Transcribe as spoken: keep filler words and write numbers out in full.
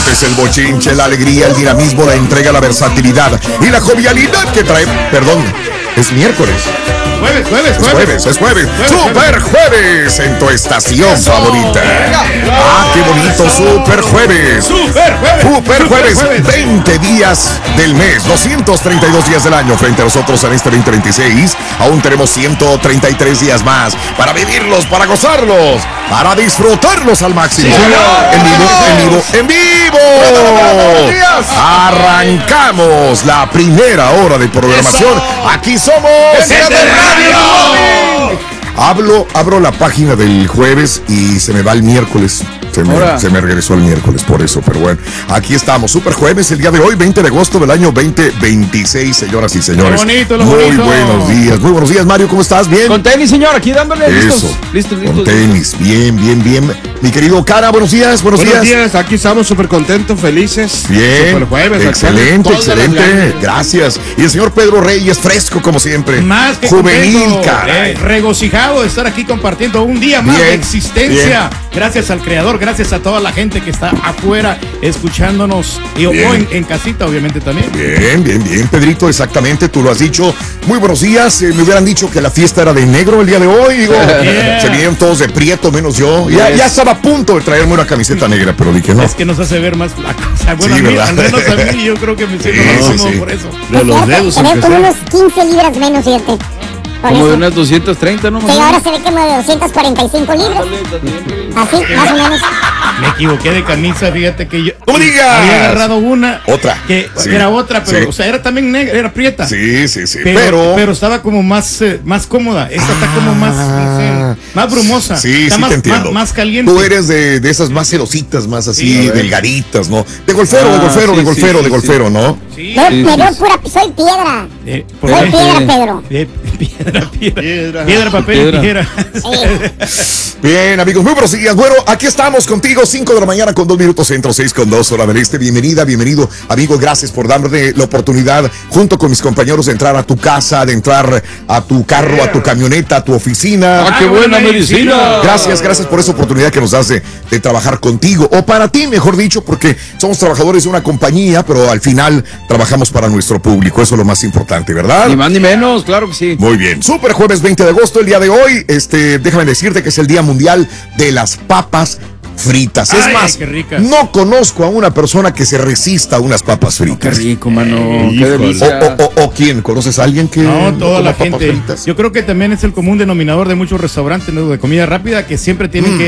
Es el bochinche, la alegría, el dinamismo, la entrega, la versatilidad y la jovialidad que trae. Perdón, es miércoles. Jueves, jueves, Es jueves. jueves, es jueves. Jueves, Super jueves en tu estación Eso. favorita. Ah, qué bonito, super jueves. Super jueves. Super jueves, jueves. veinte días del mes, doscientos treinta y dos días del año frente a nosotros en este veinte veintiséis. Aún tenemos ciento treinta y tres días más para vivirlos, para gozarlos, para disfrutarlos al máximo. Sí, señor. En vivo, en vivo, en vivo. Arrancamos la primera hora de programación. Eso. Aquí somos Desde Radio. Hablo, abro la página del jueves y se me va el miércoles. Se me, se me regresó el miércoles por eso, pero bueno, aquí estamos, super jueves, el día de hoy, veinte de agosto del año veinte veintiséis, señoras y señores. Lo bonito, lo muy bonito. buenos días, muy buenos días, Mario, ¿cómo estás? ¿Bien? Con tenis, señor, aquí dándole listos. Eso, Listos, listos. con tenis, bien, bien, bien. Mi querido Cara, buenos días, buenos, Buenos días. días, aquí estamos súper contentos, felices. Bien, Super jueves, excelente, todas las excelente, ganas. gracias. Y el señor Pedro Reyes, fresco como siempre. Más que juvenil, contento, caray. eh, regocijado de estar aquí compartiendo un día más Bien, de existencia. Gracias al creador, gracias a toda la gente que está afuera escuchándonos y o en, en casita, obviamente también. Bien, bien, bien, Pedrito, exactamente, tú lo has dicho. Muy buenos días, eh, me hubieran dicho que la fiesta era de negro el día de hoy, digo, Yeah. se vinieron todos de prieto, menos yo. Ya, ya estaba a punto de traerme una camiseta negra, pero dije no. Es que nos hace ver más flacos. O sea, bueno, Sí, a mí, ¿verdad? al menos a mí, yo creo que me siento Sí, más sí, cómodo sí. por eso. De los dedos Se ve empecé. como unos quince libras menos, fíjate. Por Como de eso. unas doscientos treinta, ¿no? Sí, ahora se ve como de doscientas cuarenta y cinco libras. Así, más o menos. Me equivoqué de camisa, fíjate que yo ¡No me digas! había agarrado una Otra. que Sí. era otra, pero Sí. o sea, era también negra, era prieta. Sí, sí, sí, Pero, pero... pero estaba como más, eh, más cómoda. Esta está como más, no sé, más brumosa. Sí, Está sí más, te entiendo. Más, más caliente. Tú eres de, de esas más celositas, más así, Sí, delgaditas, ¿no? De golfero, de Ah, golfero, sí, de sí, golfero, sí, de sí. golfero, ¿no? Sí. Yo Sí, me sí, veo sí. pura, soy piedra. Eh, ¿por Soy qué? piedra, Eh, Pedro. Eh, piedra, piedra, Piedra. piedra, papel Piedra. y tijera. Sí. Bien, amigos, muy buenos días. Bueno, aquí estamos contigo, cinco de la mañana con dos minutos centro, seis con dos hora del este. Bienvenida, bienvenido, amigo. Gracias por darme la oportunidad, junto con mis compañeros, de entrar a tu casa, de entrar a tu carro, a tu camioneta, a tu oficina. ¡Ah, qué buena medicina! Gracias, gracias por esa oportunidad que nos das de, de trabajar contigo, o para ti, mejor dicho, porque somos trabajadores de una compañía, pero al final trabajamos para nuestro público. Eso es lo más importante, ¿verdad? Ni más ni menos, claro que sí. Muy bien, super jueves veinte de agosto, el día de hoy, este, déjame decirte que es el Día Mundial de las Papas Fritas. Es Ay, más, qué ricas. no conozco a una persona que se resista a unas papas Qué fritas. rico, mano. Qué híjole. O, delicia. o, o, o quién, ¿conoces a alguien que No, toda coma la papas gente. fritas? Yo creo que también es el común denominador de muchos restaurantes, ¿no?, de comida rápida, que siempre tienen Mm. que